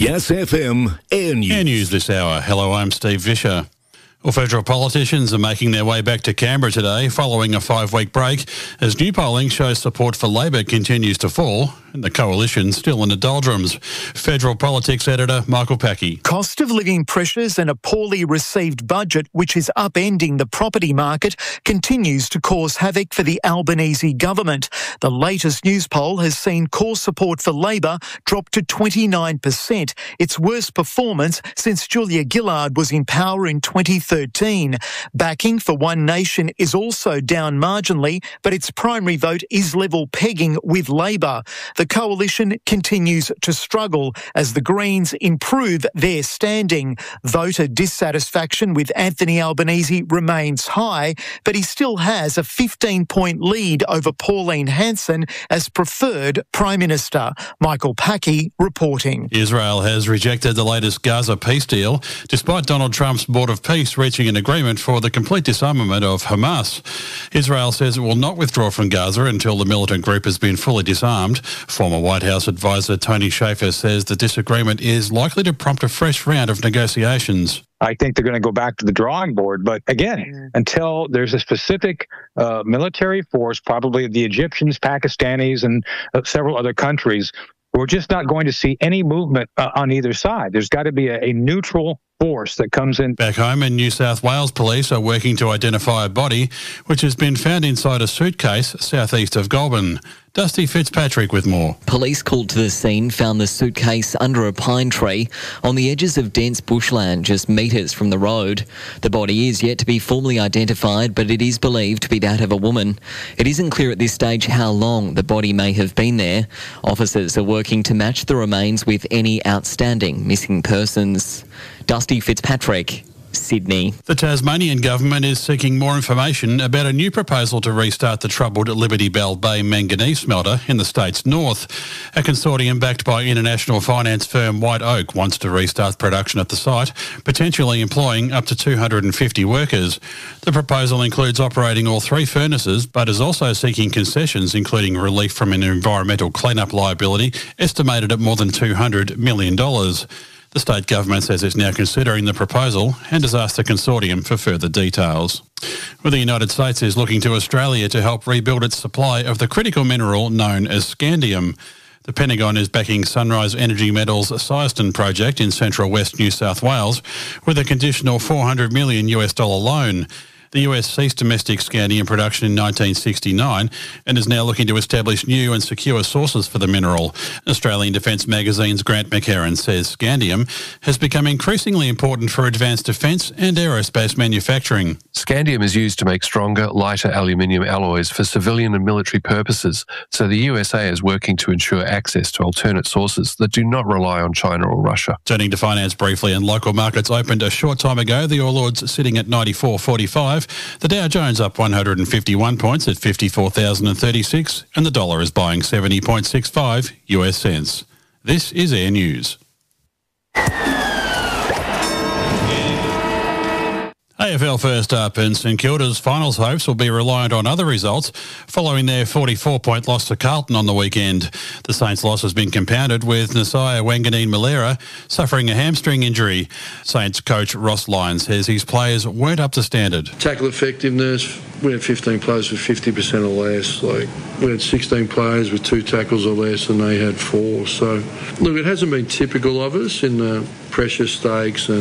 Yes FM Air News. Air News this hour. Hello, I'm Steve Vischer. Well, federal politicians are making their way back to Canberra today following a 5-week break as new polling shows support for Labor continues to fall and the coalition still in the doldrums. Federal politics editor Michael Packey. Cost of living pressures and a poorly received budget, which is upending the property market, continues to cause havoc for the Albanese government. The latest news poll has seen core support for Labor drop to 29%, its worst performance since Julia Gillard was in power in 2013. Backing for One Nation is also down marginally, but its primary vote is level pegging with Labor. The coalition continues to struggle as the Greens improve their standing. Voter dissatisfaction with Anthony Albanese remains high, but he still has a 15-point lead over Pauline Hanson as preferred Prime Minister. Michael Packey reporting. Israel has rejected the latest Gaza peace deal, despite Donald Trump's Board of Peace reaching an agreement for the complete disarmament of Hamas. Israel says it will not withdraw from Gaza until the militant group has been fully disarmed. Former White House advisor Tony Shaffer says the disagreement is likely to prompt a fresh round of negotiations. I think they're going to go back to the drawing board. But again, until there's a specific military force, probably the Egyptians, Pakistanis, and several other countries, we're just not going to see any movement on either side. There's got to be a neutral force that comes in. Back home in New South Wales, police are working to identify a body which has been found inside a suitcase southeast of Goulburn. Dusty Fitzpatrick with more. Police called to the scene found the suitcase under a pine tree on the edges of dense bushland just metres from the road. The body is yet to be formally identified, but it is believed to be that of a woman. It isn't clear at this stage how long the body may have been there. Officers are working to match the remains with any outstanding missing persons. Dusty Fitzpatrick, Sydney. The Tasmanian government is seeking more information about a new proposal to restart the troubled Liberty Bell Bay manganese smelter in the state's north. A consortium backed by international finance firm White Oak wants to restart production at the site, potentially employing up to 250 workers. The proposal includes operating all 3 furnaces, but is also seeking concessions, including relief from an environmental cleanup liability estimated at more than $200 million. The state government says it's now considering the proposal and has asked the consortium for further details. Well, the United States is looking to Australia to help rebuild its supply of the critical mineral known as scandium. The Pentagon is backing Sunrise Energy Metals' Syerston project in central west New South Wales with a conditional $400 million loan. The US ceased domestic scandium production in 1969 and is now looking to establish new and secure sources for the mineral. Australian Defence Magazine's Grant McHerron says scandium has become increasingly important for advanced defence and aerospace manufacturing. Scandium is used to make stronger, lighter aluminium alloys for civilian and military purposes, so the USA is working to ensure access to alternate sources that do not rely on China or Russia. Turning to finance briefly, and local markets opened a short time ago. The All Ords sitting at 94.45. The Dow Jones up 151 points at 54,036, and the dollar is buying 70.65 US cents. This is Air News. AFL first up, and St Kilda's finals hopes will be reliant on other results following their 44-point loss to Carlton on the weekend. The Saints' loss has been compounded with Nasiah Wanganeen-Malera suffering a hamstring injury. Saints coach Ross Lyon says his players weren't up to standard. Tackle effectiveness, we had 15 players with 50% or less. We had 16 players with 2 tackles or less and they had 4. So, look, it hasn't been typical of us in the pressure stakes and